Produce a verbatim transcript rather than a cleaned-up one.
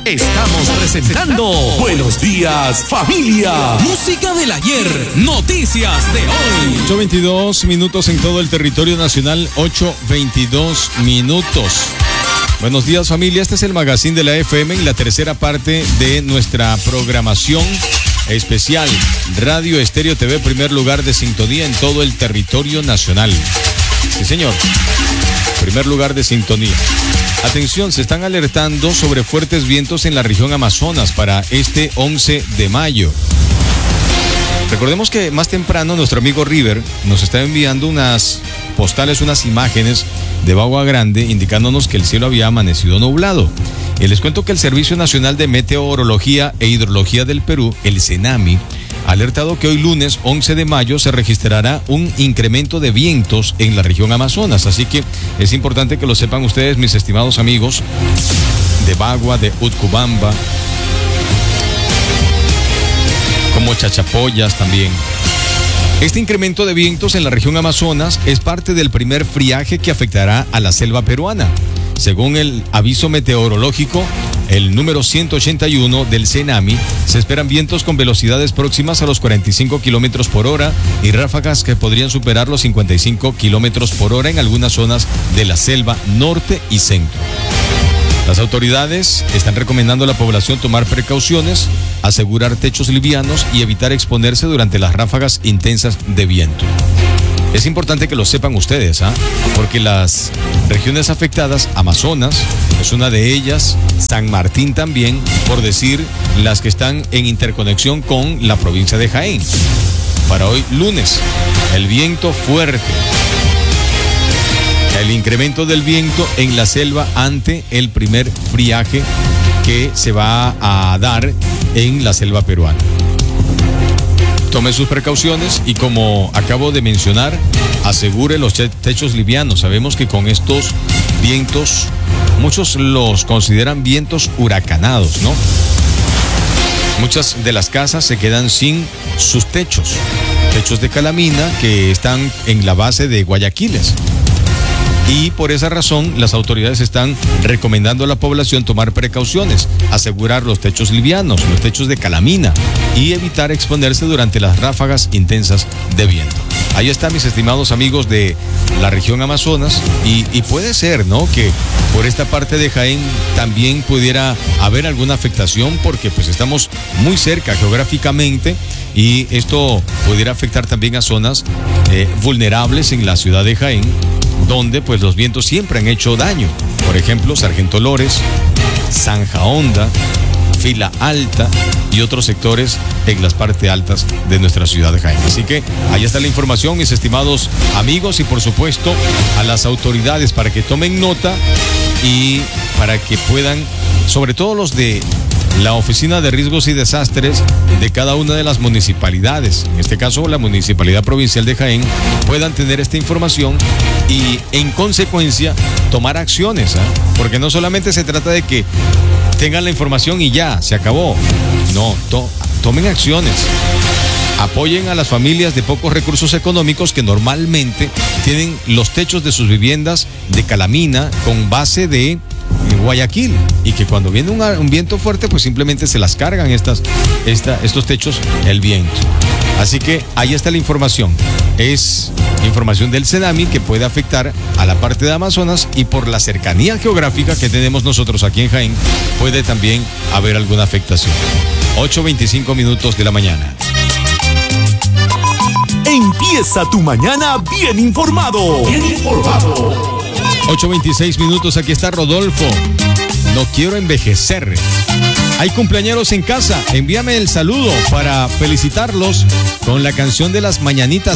Estamos presentando Buenos Días, Familia. Música del ayer, noticias de hoy. ocho veintidós minutos en todo el territorio nacional, ocho veintidós minutos. Buenos días, familia. Este es el magazine de la F M en la tercera parte de nuestra programación especial. Radio Estéreo T V, primer lugar de sintonía en todo el territorio nacional. Sí, señor. Primer lugar de sintonía. Atención, se están alertando sobre fuertes vientos en la región Amazonas para este once de mayo. Recordemos que más temprano nuestro amigo River nos está enviando unas postales, unas imágenes de Bagua Grande indicándonos que el cielo había amanecido nublado. Y les cuento que el Servicio Nacional de Meteorología e Hidrología del Perú, el CENAMI, ha alertado que hoy lunes once de mayo se registrará un incremento de vientos en la región Amazonas. Así que es importante que lo sepan ustedes, mis estimados amigos de Bagua, de Utcubamba, como Chachapoyas también. Este incremento de vientos en la región Amazonas es parte del primer friaje que afectará a la selva peruana. Según el aviso meteorológico, el número ciento ochenta y uno del CENAMI, se esperan vientos con velocidades próximas a los cuarenta y cinco kilómetros por hora y ráfagas que podrían superar los cincuenta y cinco kilómetros por hora en algunas zonas de la selva norte y centro. Las autoridades están recomendando a la población tomar precauciones, asegurar techos livianos y evitar exponerse durante las ráfagas intensas de viento. Es importante que lo sepan ustedes, ¿ah? Porque las regiones afectadas, Amazonas es una de ellas, San Martín también, por decir las que están en interconexión con la provincia de Jaén. Para hoy lunes, el viento fuerte. El incremento del viento en la selva ante el primer friaje que se va a dar en la selva peruana. Tome sus precauciones y, como acabo de mencionar, asegure los techos livianos. Sabemos que con estos vientos, muchos los consideran vientos huracanados, ¿no? Muchas de las casas se quedan sin sus techos, techos de calamina que están en la base de Guayaquiles. Y por esa razón las autoridades están recomendando a la población tomar precauciones, asegurar los techos livianos, los techos de calamina y evitar exponerse durante las ráfagas intensas de viento. Ahí está, mis estimados amigos de la región Amazonas, y, y puede ser, ¿no?, que por esta parte de Jaén también pudiera haber alguna afectación, porque pues estamos muy cerca geográficamente y esto pudiera afectar también a zonas eh, vulnerables en la ciudad de Jaén, donde pues los vientos siempre han hecho daño. Por ejemplo, Sargento Lores, Zanja Honda, Fila Alta y otros sectores en las partes altas de nuestra ciudad de Jaén. Así que ahí está la información, mis estimados amigos, y por supuesto a las autoridades para que tomen nota y para que puedan, sobre todo los de la Oficina de Riesgos y Desastres de cada una de las municipalidades, en este caso la Municipalidad Provincial de Jaén, puedan tener esta información y en consecuencia tomar acciones, ¿eh? Porque no solamente se trata de que tengan la información y ya, se acabó. No, to- tomen acciones. Apoyen a las familias de pocos recursos económicos que normalmente tienen los techos de sus viviendas de calamina con base de Guayaquil, y que cuando viene un, un viento fuerte pues simplemente se las cargan estas, esta, estos techos el viento. Así que ahí está la información. Es información del CENAMI que puede afectar a la parte de Amazonas, y por la cercanía geográfica que tenemos nosotros aquí en Jaén puede también haber alguna afectación. ocho veinticinco minutos de la mañana. Empieza tu mañana bien informado. Bien informado. ocho veintiséis minutos, aquí está Rodolfo. No quiero envejecer. Hay cumpleañeros en casa. Envíame el saludo para felicitarlos con la canción de las mañanitas